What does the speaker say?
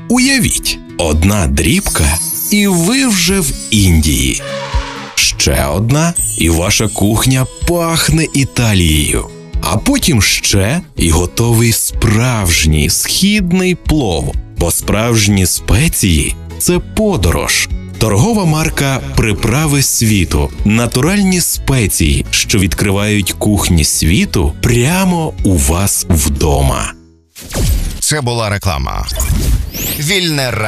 Уявіть, одна дрібка, і ви вже в Індії. Ще одна, і ваша кухня пахне Італією. А потім ще, і готовий справжній східний плов. Бо справжні спеції – це подорож. Торгова марка «Приправи світу» – натуральні спеції, що відкривають кухні світу прямо у вас вдома. Це була реклама. Вільне